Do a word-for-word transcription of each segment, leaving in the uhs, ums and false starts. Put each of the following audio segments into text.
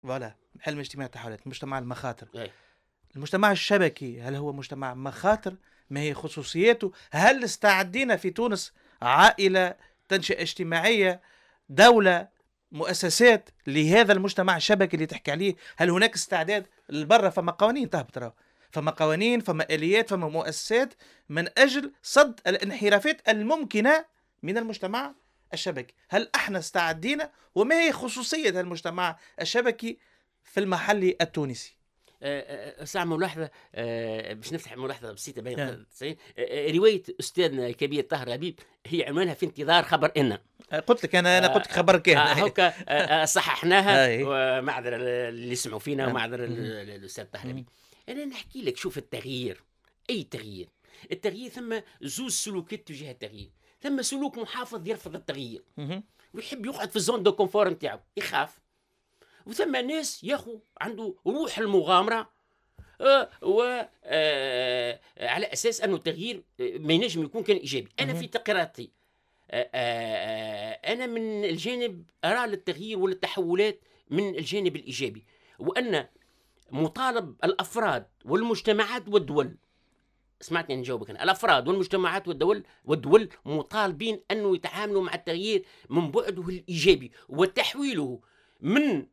فوالا حلم اجتماعي التحولات، مجتمع المخاطر. أي. المجتمع الشبكي هل هو مجتمع مخاطر؟ ما هي خصوصياته؟ هل استعدينا في تونس عائلة، تنشئة اجتماعية، دولة، مؤسسات لهذا المجتمع الشبكي اللي تحكي عليه؟ هل هناك استعداد؟ البرة فما قوانين تهبط، ترى فما قوانين، فما آليات، فما مؤسسات من أجل صد الانحرافات الممكنة من المجتمع الشبكي. هل احنا استعدينا؟ وما هي خصوصية المجتمع الشبكي في المحل التونسي؟ ساعة ملاحظة، أه باش نفتح ملاحظة بسيطة بين آه. قصتين. أه رواية أستاذنا الكبير طاهر ربيب هي عنوانها في انتظار خبر إن. قلت لك انا انا قلت لك خبر كان. آه هوكا آه صححناها، اي ومعذرة اللي يسمعوا فينا، أم. ومعذرة مهم. الأستاذ طاهر مهم. ربيب. أنا نحكي لك، شوف التغيير، أي تغيير، التغيير ثم زوز سلوكات تجاه التغيير. ثم سلوك محافظ يرفض التغيير مهم. ويحب يقعد في الزون دو كونفور نتاعو، يخاف. وثم ناس ياخو عنده روح المغامرة، آه و آه على اساس انه التغيير ما ينجم يكون كان ايجابي. انا مهم. في تقريراتي آه آه انا من الجانب ارى للتغيير والتحولات من الجانب الايجابي، وان مطالب الافراد والمجتمعات والدول، سمعتني نجاوبك أنا. الافراد والمجتمعات والدول والدول مطالبين انه يتعاملوا مع التغيير من بعده الايجابي وتحويله من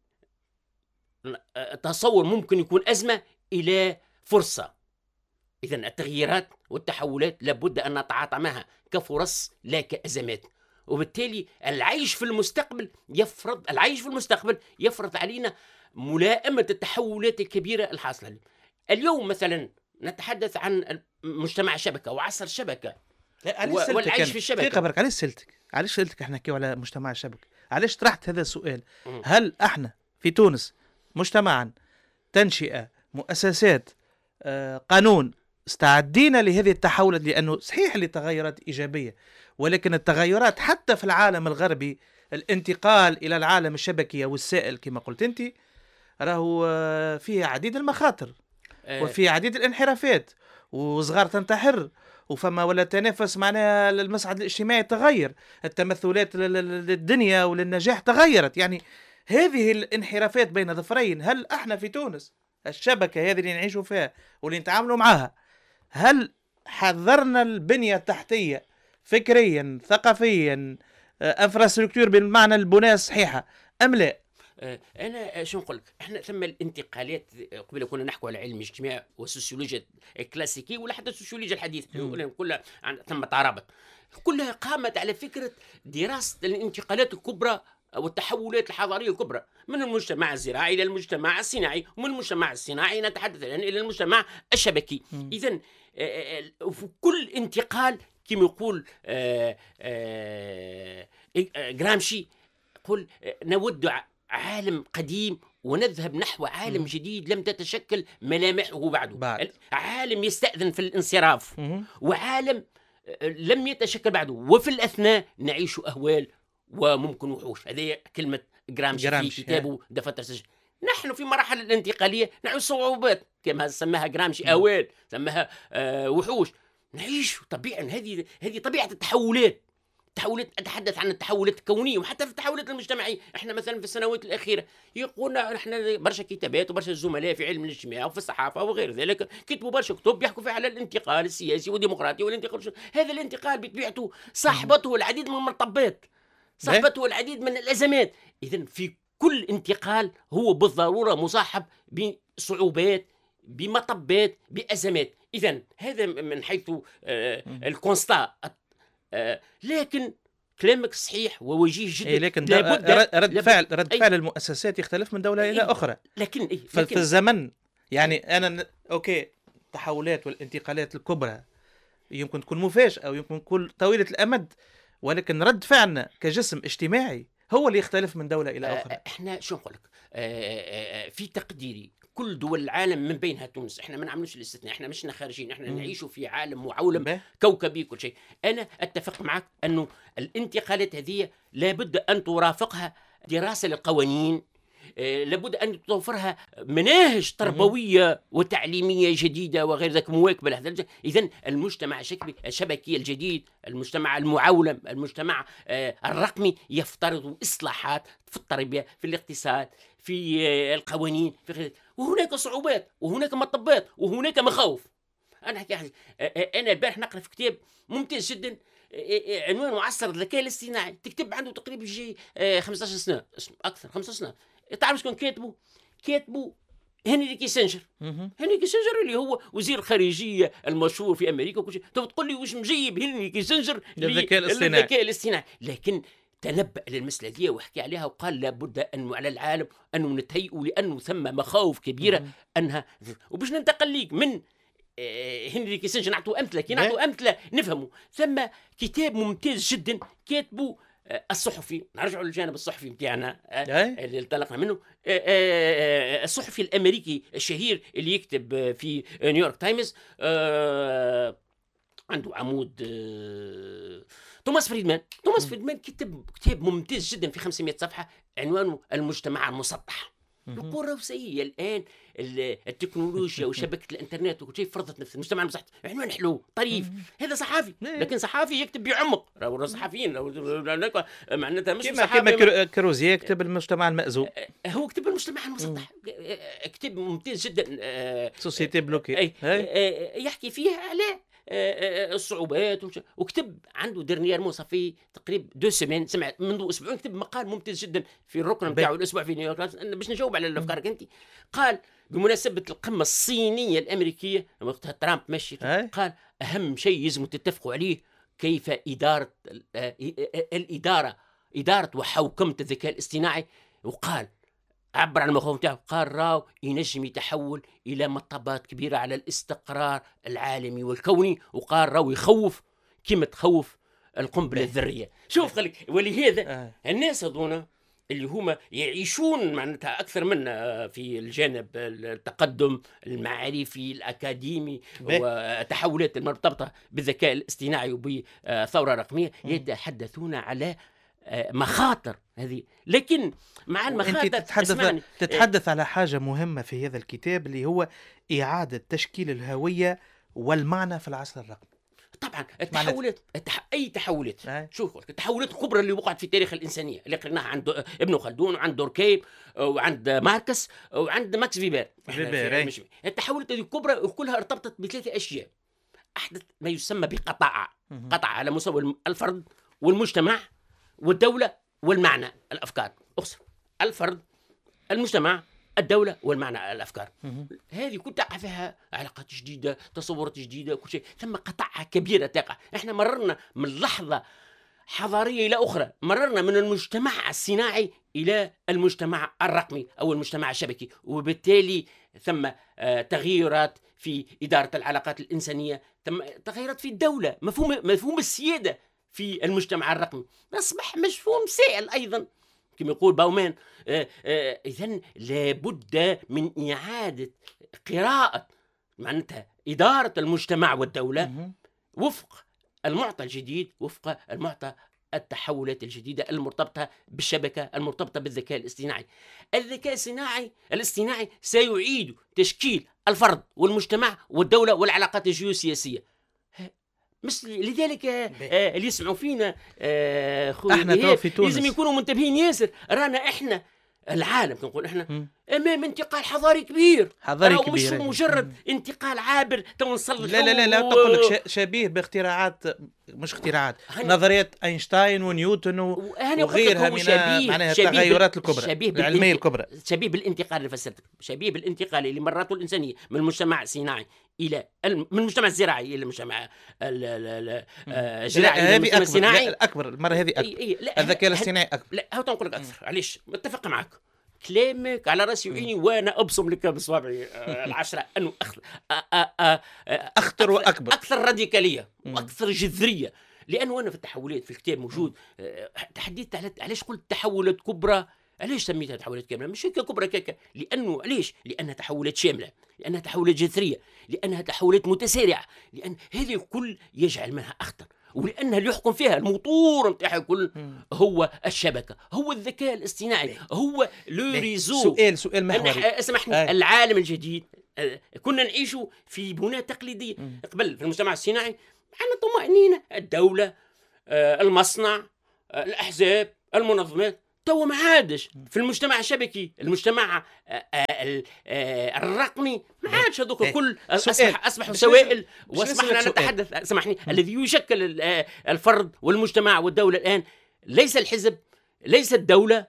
تصور ممكن يكون ازمه الى فرصه. إذا التغييرات والتحولات لابد أن نتعاطى معها كفرص لا كأزمات، وبالتالي العيش في المستقبل يفرض العيش في المستقبل يفرض علينا ملائمة التحولات الكبيرة الحاصلة اليوم. مثلا نتحدث عن مجتمع الشبكة وعصر الشبكة والعيش في الشبكة. دقيقة برك، علاش سألتك علاش سألتك احنا نحكيو على مجتمع الشبكة؟ علاش طرحت هذا السؤال؟ م. هل احنا في تونس مجتمعا، تنشئة، مؤسسات، آه، قانون، استعدينا لهذه التحولات؟ لأنه صحيح اللي تغيرات إيجابية، ولكن التغيرات حتى في العالم الغربي، الانتقال إلى العالم الشبكي والسائل كما قلت أنت، راهو آه، فيه عديد المخاطر آه، وفي عديد الانحرافات، وصغار تنتحر، وفما ولا تنافس، معناها المصعد الاجتماعي تغير، التمثلات للدنيا وللنجاح تغيرت. يعني هذه الانحرافات بين ظفرين، هل احنا في تونس الشبكة هذه اللي نعيشوا فيها واللي نتعاملوا معها، هل حضرنا البنية التحتية فكريا ثقافيا انفراستركتور بالمعنى البناء الصحيحة أم لا؟ آه، انا شو نقول لك، احنا ثم الانتقالات. قبل كنا نحكوا على علم الاجتماع والسوسيولوجيا الكلاسيكي ولا حتى السوسيولوجيا الحديثه، كلها ثم تعربت، كلها قامت على فكره دراسه الانتقالات الكبرى والتحولات الحضاريه الكبرى من المجتمع الزراعي الى المجتمع الصناعي، ومن المجتمع الصناعي نتحدث الان الى المجتمع الشبكي. اذا في كل انتقال كما يقول آه، آه، جرامشي، يقول نود عالم قديم ونذهب نحو عالم جديد لم تتشكل ملامحه بعده. بعد. عالم يستأذن في الانصراف، مم. وعالم لم يتشكل بعده، وفي الأثناء نعيش أهوال وممكن وحوش. هذه كلمة جرامشي في كتابه دفتر سجن. نحن في مراحل الانتقالية نعيش صعوبات كما سماها جرامشي، أهوال، سماها آه وحوش. نعيش طبيعا، هذه هذه طبيعة التحولات. التحولات، أتحدث عن التحولات الكونية وحتى في التحولات المجتمعية. احنا مثلا في السنوات الأخيرة يقولنا احنا برشا كتابات وبرشا زملاء في علم الاجتماع وفي الصحافة وغير ذلك كتبوا برشا كتب يحكوا فيها على الانتقال السياسي والديمقراطي والانتقال. هذا الانتقال بطبيعته صاحبته العديد من المطبات، صاحبته العديد من الأزمات. إذن في كل انتقال هو بالضرورة مصاحب بصعوبات، بمطبات، بأزمات. إذن هذا من حيث آه الكونستا. آه لكن كلامك صحيح ووجيه جدا. إيه، لكن لابد رد لابد فعل رد فعل المؤسسات يختلف من دولة إيه إلى أخرى. لكن إيه في, لكن في الزمن، يعني أنا أوكي، التحولات والانتقالات الكبرى يمكن تكون مفاجئة أو يمكن تكون طويلة الأمد، ولكن رد فعلنا كجسم اجتماعي هو اللي يختلف من دولة إلى أخرى. آه احنا شو نقول لك، آه آه في تقديري كل دول العالم من بينها تونس، احنا ما نعملوش الاستثناء، احنا مشنا خارجين، احنا نعيش في عالم معولم كوكبي كل شيء. انا اتفق معك انه الانتقالات هذه لابد ان ترافقها دراسه للقوانين، آه، لابد أن توفرها مناهج تربوية وتعليمية جديدة وغير ذلك مواكبة لهذا. إذن المجتمع الشبكي الجديد، المجتمع المعولم، المجتمع آه، الرقمي يفترض إصلاحات في التربية، في الاقتصاد، في آه، القوانين، في غير. وهناك صعوبات وهناك مطبات وهناك مخاوف. أنا حكي آه، آه، أنا البارح نقرأ في كتاب ممتاز جدا، عنوان معصر الذكاء الاصطناعي، تكتب عنده تقريبا شيء خمسة عشر سنه اكثر خمسة عشر سنه. تعرف شكون كاتبه؟ كاتبه هنري كيسنجر. هنري كيسنجر اللي هو وزير الخارجيه المشهور في امريكا وكل شيء. تقول لي واش مجيب هنري كيسنجر للذكاء الاصطناعي؟ الذكاء الاصطناعي، لكن تنبأ للمسألة دي وحكي عليها وقال لابد أن على العالم أنه نتهيئوا لأنه ثم مخاوف كبيرة أنها. وباش ننتقل ليك من هنري كيسنجر نعطوا امثله، كي نعطوا امثله نفهموا. ثم كتاب ممتاز جدا كاتبه الصحفي، نرجعوا للجانب الصحفي نتاعنا اللي انطلقنا منه، الصحفي الامريكي الشهير اللي يكتب في نيويورك تايمز، عنده عمود، توماس فريدمان. توماس فريدمان كتب كتاب ممتاز جدا في خمسمائة صفحه عنوانه المجتمع المسطح. يقول روسية الآن التكنولوجيا وشبكة الإنترنت وكل شيء فرضت نفس المجتمع المسطح. عنوان حلو طريف. هذا صحافي، لكن صحافي يكتب بعمق. راهو صحفيين معناتها مش صحافي كما كروزيه يكتب المجتمع المأزوم، هو كتب المجتمع المسطح. كتاب ممتاز جدا، سوسيتي بلوكي، يحكي فيه على الصعوبات. وكتب عنده ديرنييرمون صافي تقريبا دو سيمين، سمع منذ اسبوعين كتب مقال ممتاز جدا في الركن نتاعو الاسبوع في نيويورك باش نجاوب على افكارك انت. قال بمناسبه القمه الصينيه الامريكيه وقتها ترامب ماشي، قال اهم شيء لازم تتفقوا عليه كيف اداره الاداره اداره وحوكمه الذكاء الاصطناعي. وقال عبر عن المخاوف نتاعو، قال راو ينجم يتحول الى مطبات كبيره على الاستقرار العالمي والكوني. وقال راو يخوف كما تخوف القنبله الذريه. شوف خليك، ولهذا آه. الناس هذونا اللي هما يعيشون معناتها اكثر منا في الجانب التقدم المعرفي الاكاديمي والتحولات المرتبطه بالذكاء الاصطناعي وبثوره رقميه، يتحدثون على مخاطر هذه. لكن مع المخاطر تتحدث, تتحدث على حاجة مهمة في هذا الكتاب اللي هو إعادة تشكيل الهوية والمعنى في العصر الرقمي. طبعا التحولات التح... اي تحولات آه. شوف التحولات الكبرى اللي وقعت في تاريخ الانسانيه اللي قريناها عند ابن خلدون وعند دوركيم وعند ماركس وعند ماكس فيبر. مش... التحولات هذه الكبرى كلها ارتبطت بثلاثه اشياء. احدث ما يسمى بقطاع، قطع على مستوى الفرد والمجتمع والدولة والمعنى الأفكار. أقصر الفرد، المجتمع، الدولة والمعنى الأفكار. هذه كل تقع فيها علاقات جديدة، تصورات جديدة، كل شيء. ثم قطعة كبيرة تقع. احنا مررنا من لحظة حضارية إلى أخرى، مررنا من المجتمع الصناعي إلى المجتمع الرقمي أو المجتمع الشبكي، وبالتالي ثم تغييرات في إدارة العلاقات الإنسانية، ثم تغييرات في الدولة، مفهوم مفهوم السيادة في المجتمع الرقمي أصبح مفهوم سائل أيضا كما يقول باومان. إذن لابد من إعادة قراءة معناتها إدارة المجتمع والدولة وفق المعطى الجديد، وفق المعطى التحولات الجديدة المرتبطة بالشبكة، المرتبطة بالذكاء الاصطناعي. الذكاء الاصطناعي الاصطناعي سيعيد تشكيل الفرد والمجتمع والدولة والعلاقات الجيوسياسية. مش لذلك آه اللي يسمعوا فينا آه احنا في تونس لازم يكونوا منتبهين ياسر. رانا احنا العالم كنقول احنا م. امام انتقال حضاري كبير، حضاري كبير، مش مجرد م. انتقال عابر تو نصلح. لا لا لا, لا و... تقول لك شبيه باختراعات، مش اختراعات، نظريات اينشتاين ونيوتن و... وغيرها من معناها التغيرات الكبرى العلميه الكبرى. شبيه بالانتقال اللي فسرتك، شبيه بالانتقال اللي مرته الانسانيه من المجتمع الصناعي الى الم... من المجتمع الزراعي الى المجتمع الزراعي الى المجتمع الصناعي. اكبر المره هذه اكبر. الذكاء الاصطناعي اكبر. لا هو تنقول لك اكثر. علاش؟ متفق معك، كلامك على راسي وعيني، وانا ابصم لك بصوابعي العشره انه اخطر اخطر واكبر، اكثر راديكاليه واكثر جذريه. لانه انا في التحولات في الكتاب موجود تحديت على علاش قلت تحولات كبرى. علاش سميتها تحولات كامله؟ مش هيك كبرى كيكه، لانه علاش؟ لانها تحولات شامله، لانها تحولات جذريه، لانها تحولات متسارعه، لان هذه الكل يجعل منها اخطر. ولانها اللي يحكم فيها الموتور نتاعها الكل هو الشبكه، هو الذكاء الاصطناعي، هو لو ريزو. سؤال سؤال محوري، اسمحني. آه. العالم الجديد آه. كنا نعيشوا في بنى تقليديه قبل في المجتمع الصناعي، عندنا طمأنينه، الدوله آه. المصنع آه. الاحزاب المنظمات. تو ما عادش في المجتمع الشبكي، المجتمع الرقمي ما عادش هذوك الكل اصبح اصبحوا سوائل. واسمحنا نتحدث، سامحني، الذي يشكل الفرد والمجتمع والدوله الان ليس الحزب، ليس الدوله،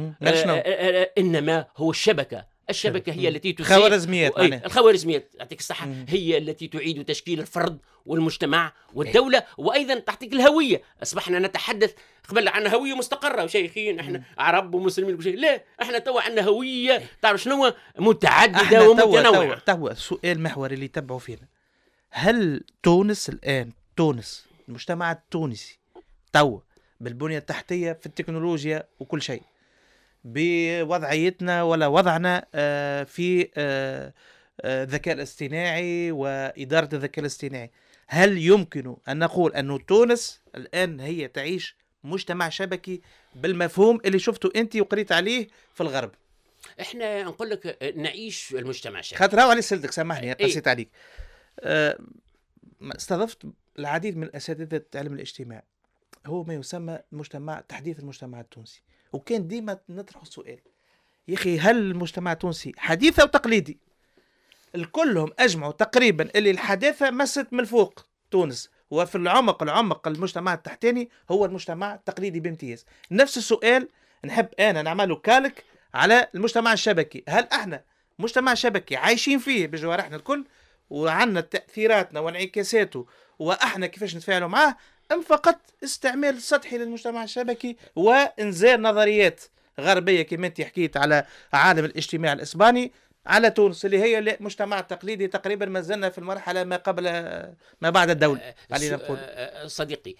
انما هو الشبكه. الشبكه هي التي تسير خوارزميات. الخوارزميات يعطيك الصحه هي التي تعيد تشكيل الفرد والمجتمع والدوله، وايضا تعطيك الهويه. اصبحنا نتحدث قبل عن هويه مستقره وشيخين، احنا عرب ومسلمين وشيء، لا احنا تو عندنا هويه تعرف شنو متعدده ومتنوعه. تو السؤال المحوري اللي يتبعوا فينا، هل تونس الان، تونس المجتمع التونسي تو بالبنيه التحتيه في التكنولوجيا وكل شيء، بوضعيتنا ولا وضعنا في الذكاء الاصطناعي وإدارة الذكاء الاصطناعي، هل يمكن أن نقول أن تونس الآن هي تعيش مجتمع شبكي بالمفهوم اللي شفته أنت وقريت عليه في الغرب؟ احنا نقول لك نعيش المجتمع الشبكي. خاطر هاو على سلتك، سامحني قصيت عليك. أه استضفت العديد من أساتذة علم الاجتماع، هو ما يسمى مجتمع تحديث المجتمع التونسي، وكان ديما نطرح السؤال، يا أخي هل المجتمع التونسي حديث أو تقليدي؟ الكلهم أجمعوا تقريبا اللي الحداثة مست من الفوق تونس، وفي العمق العمق المجتمع التحتاني هو المجتمع التقليدي بامتياز. نفس السؤال نحب أنا نعمله كالك على المجتمع الشبكي، هل احنا مجتمع شبكي عايشين فيه بجوارحنا الكل وعندنا تأثيراتنا وانعكاساته واحنا كيفاش نتفاعلوا معاه، أم فقط استعمال سطحي للمجتمع الشبكي وإنزال نظريات غربية كما أنت حكيت على عالم الاجتماع الإسباني على تونس اللي هي مجتمع تقليدي تقريبا ما زلنا في المرحلة ما قبل ما بعد الدولة. علينا نقول صديقي،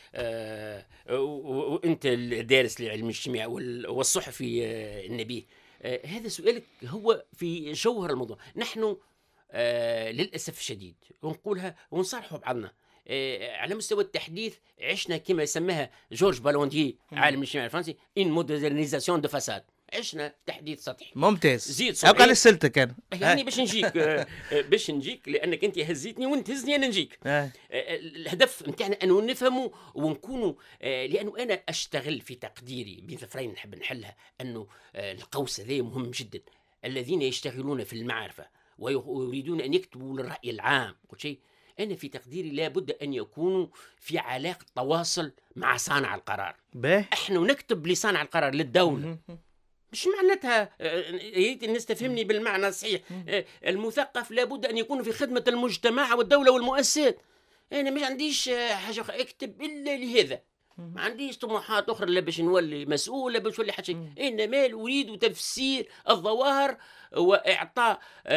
وأنت الدارس لعلم الاجتماع والصحفي النبيه، هذا سؤالك هو في جوهر الموضوع. نحن للأسف الشديد ونقولها ونصارحوا بعضنا، على مستوى التحديث عشنا كما يسميها جورج بالوندي عالم الاجتماع الفرنسي ان مودرنيزاسيون دو فاساد، عشنا تحديث سطحي. ممتاز. زيد سرعي. قال السلتك انا يعني باش نجيك باش نجيك لانك انت هزيتني وانت هزني انا نجيك. الهدف نتاعنا انه نفهموا ونكونوا، لانه انا اشتغل في تقديري بظفرين نحب نحلها، انه القوس هذا مهم جدا. الذين يشتغلون في المعرفه ويريدون ان يكتبوا للراي العام كل شيء، أنا في تقديري لابد أن يكونوا في علاقة تواصل مع صانع القرار. به. إحنا نكتب لصانع القرار للدولة، مش معناتها يريد الناس تفهمني بالمعنى الصحيح. المثقف لابد أن يكون في خدمة المجتمع والدولة والمؤسسات. أنا مش عنديش حاجة أكتب إلا لهذا، ما عنديش طموحات أخرى لا باش نولي مسؤول لا باش نولي حاجة، إنما أريد تفسير الظواهر وإعطاء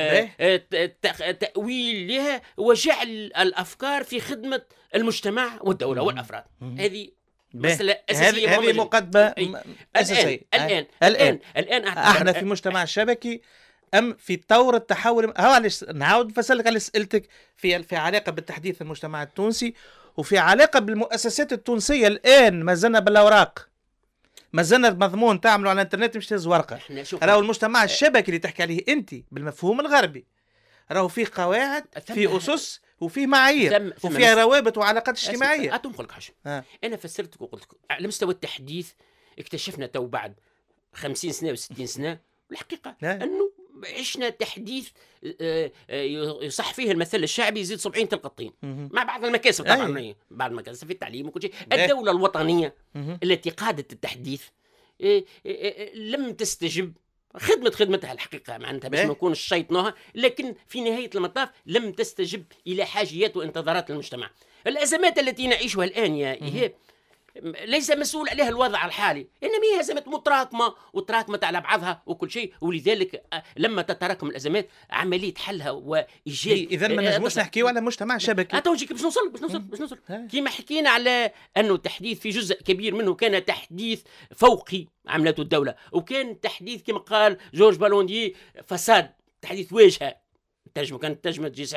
تأويل لها وجعل الأفكار في خدمة المجتمع والدولة والأفراد. هذه مسألة أساسية. هذه مقدمة أساسية. الآن الآن الآن احنا في مجتمع شبكي أم في الثورة التحول؟ علاش نعاود نفسرلك على سألتك في في علاقة بالتحديث المجتمع التونسي وفي علاقة بالمؤسسات التونسية. الآن ما زلنا بالأوراق، ما زلنا المضمون تعملوا على الانترنت مش تهز ورقة. راهو المجتمع الشبكي اللي تحكي عليه أنت بالمفهوم الغربي راهو فيه قواعد، فيه أسس وفيه معايير وفيه روابط وعلاقات اجتماعية. أتم لك حاجة، أنا فسرتك وقلت لك على مستوى التحديث اكتشفنا تو بعد خمسين سنة وستين سنة الحقيقة أنه عشنا تحديث يصح فيه المثل الشعبي يزيد سبعين تلقى الطين مع بعض المكاسب طبعا، بعض المكاسب في التعليم وكل شيء. الدولة الوطنية التي قادت التحديث لم تستجب، خدمة خدمتها الحقيقة معناتها باش ما نكون الشيط نوها، لكن في نهاية المطاف لم تستجب إلى حاجيات وانتظارات المجتمع. الأزمات التي نعيشها الآن يا إيهاب ليس مسؤول عليها الوضع الحالي، انما هي ازمات متراكمه وتراكمت على بعضها وكل شيء، ولذلك لما تتراكم الازمات عمليه حلها وايجاد. اذا ما نجموش نحكيو على مجتمع شبكي. اتوجيك باش نوصل باش نوصل باش نوصل كيما حكينا على انه تحديث في جزء كبير منه كان تحديث فوقي عملته الدوله، وكان تحديث كما قال جورج بالوندي فساد، تحديث واجهه. ترجمه كانت ترجمه تجي صح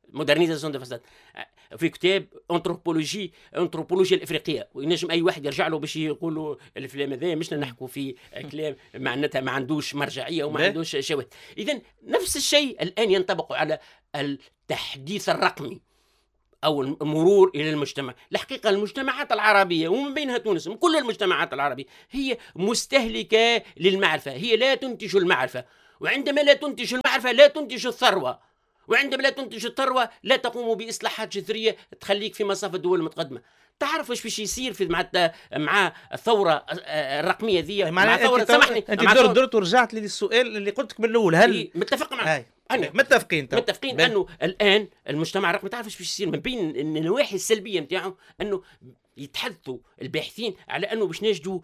مودرنيزاسيون دو فاساد، في كتاب انثروبولوجي انثروبولوجيا الافريقيه، وينجم اي واحد يرجع له باش يقولوا الفيلم هذا مش نحكوا في كلام معناتها ما عندوش مرجعيه وما عندوش شواهد. اذا نفس الشيء الان ينطبق على التحديث الرقمي او المرور الى المجتمع. الحقيقه المجتمعات العربيه ومن بينها تونس، من كل المجتمعات العربيه هي مستهلكه للمعرفه، هي لا تنتج المعرفه، وعندما لا تنتج المعرفة لا تنتج الثروة، وعندما لا تنتج الثروة لا تقوم بإصلاحات جذرية تخليك في مصاف الدول المتقدمة. تعرف واش باش يصير في مع مع الثورة الرقمية ذي، مع ثورة سامحني انت درت درت ورجعت لي للسؤال اللي قلت من الاول. هل متفق معك؟ متفقين طبعا. متفقين انه الان المجتمع الرقمي تعرف واش باش يصير من بين النواحي السلبية نتاعو، انه يتحدثوا الباحثين على انه باش نجدوا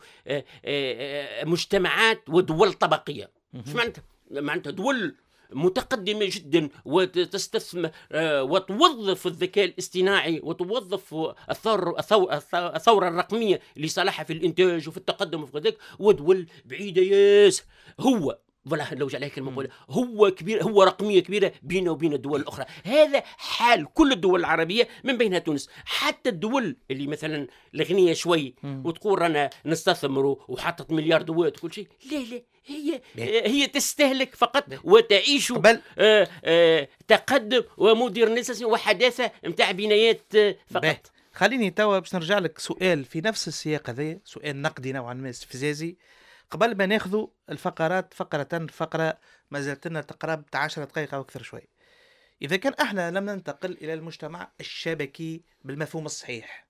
مجتمعات ودول طبقية. ايش معناتها؟ معناتها دول متقدمة جدا وتستثمر وتوظف الذكاء الاصطناعي وتوظف الثورة, الثورة الرقمية لصالحها في الإنتاج وفي التقدم وفي ذلك، ودول بعيدة ياس. هو والله لو جعل هيك المقولة، هو كبير، هو رقمية كبيرة بينه وبين الدول الأخرى. هذا حال كل الدول العربية من بينها تونس. حتى الدول اللي مثلا الغنية شوي وتقول رانا نستثمروا وحطت مليار دوات وكل شيء، لا لا هي بيه. هي تستهلك فقط بيه. وتعيش آه آه تقدم ومودرنيزاسيون وحداثة متاع بنايات آه فقط بيه. خليني توا باش نرجع لك سؤال في نفس السياق هذا، سؤال نقدي نوعا ما استفزازي، قبل ما ناخذوا الفقرات فقرة فقرة ما زالت لنا تقرب عشر دقائق أو أكثر شوي. إذا كان احنا لم ننتقل إلى المجتمع الشبكي بالمفهوم الصحيح،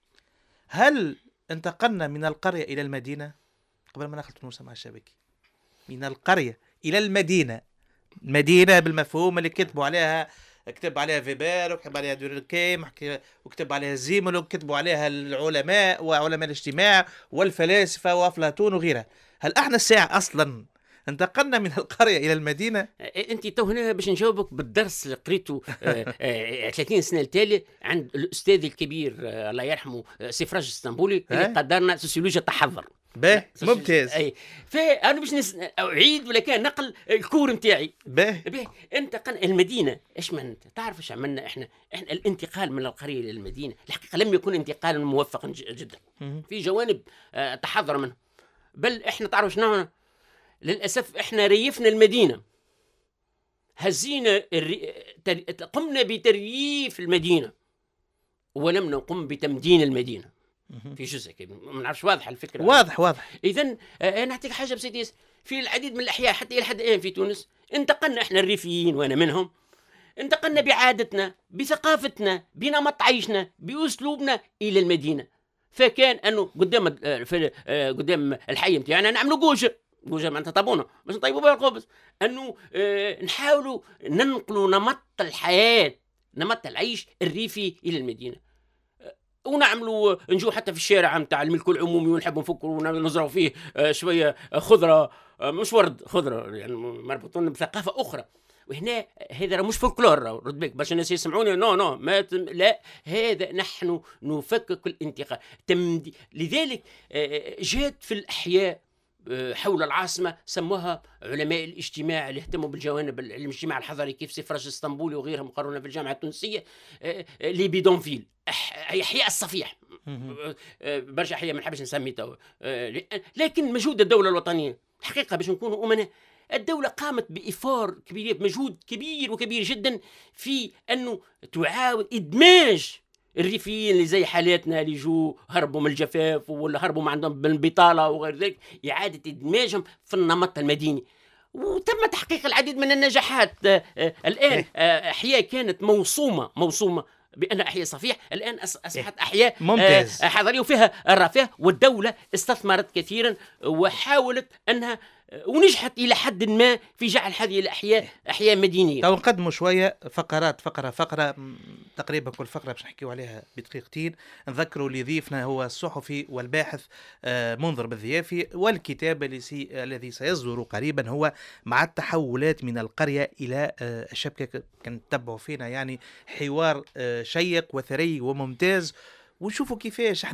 هل انتقلنا من القرية إلى المدينة؟ قبل ما نخلط المجتمع الشبكي، من القرية إلى المدينة، المدينة بالمفهوم اللي كتبوا عليها كتب عليها فيبر وكتب عليها دوركيم وكتب عليها زيمل وكتبوا عليها العلماء وعلماء الاجتماع والفلاسفة وأفلاطون وغيرها. هل احنا الساعة أصلا انتقلنا من القرية إلى المدينة؟ أنت تو هنا باش نجاوبك بالدرس اللي قريته ثلاثين سنة التالي عند الأستاذ الكبير الله يرحمه سفراج الاسطنبولي اللي قدرنا سوسيولوجيا التحضر. باهي ممتاز. اي فانا باش نس... اعيد ولا كان نقل الكور نتاعي. باهي باهي انتقل المدينه. ايش من تعرف ايش عملنا احنا؟ احنا الانتقال من القريه الى المدينه الحقيقه لم يكن انتقالا موفقا جدا. في جوانب آه تحضر منه، بل احنا تعرف شنو، للاسف احنا ريفنا المدينه، هزينا الري... تر... قمنا بترييف المدينه ولم نقم بتمدين المدينه. في جزء كده ما نعرفش واضح الفكره. واضح واضح. اذا انا نعطيك حاجه بسيطه، في العديد من الاحياء حتى الى حد الان في تونس انتقلنا احنا الريفيين وانا منهم، انتقلنا بعادتنا بثقافتنا بنمط عيشنا باسلوبنا الى المدينه. فكان انه قدام في قدام الحي نتاعنا نعملوا جوجه جوجه معناتها طابونه باش نطيبوا بها الخبز، انه اه نحاولوا ننقلوا نمط الحياه نمط العيش الريفي الى المدينه، ونعملوا نجو حتى في الشارع نتاع الملك العمومي ونحبوا نفكروا ونزرعوا فيه شويه خضره، مش ورد خضره يعني مربوطون بثقافه اخرى. وهنا هذا مش فولكلور رد بالك باش الناس يسمعوني نو نو ما تم... لا هذا نحن نفكك الانتقال تمدي. لذلك جات في الاحياء حول العاصمة سموها علماء الاجتماع اللي اهتموا بالجوانب الاجتماع الحضري كيف سفراج الاسطنبولي وغيرهم مقارنة في الجامعة التونسية لي بيدونفيل أحياء الصفيح برجع أحياء ما نحبش نسمي تو، لكن مجهود الدولة الوطنية حقيقة باش نكونوا أمنا، الدولة قامت بإفار كبير بمجهود كبير وكبير جدا في أنه تعاود إدماج الريفيين اللي زي حالاتنا اللي جو هربوا من الجفاف ولا هربوا ما عندهم بالبطالة وغير ذلك، إعادة إدماجهم في النمط المديني. وتم تحقيق العديد من النجاحات. آآ آآ الآن أحياء كانت موصومة موصومة بأن أحياء صفيح الآن أصبحت أحياء ممتاز حضرية وفيها الرفاه، والدولة استثمرت كثيرا وحاولت أنها ونجحت إلى حد ما في جعل هذه الأحياء أحياء مدينية. تو نقدموا شوية فقرات فقرة فقرة تقريبا كل فقرة باش نحكيوا عليها بدقيقتين. نذكروا اللي ضيفنا هو الصحفي والباحث منذر بالضيافي، والكتاب الذي سيصدر قريبا هو مع التحولات من القرية إلى الشبكة. كان تتبعوا فينا يعني حوار شيق وثري وممتاز، ونشوفوا كيفاش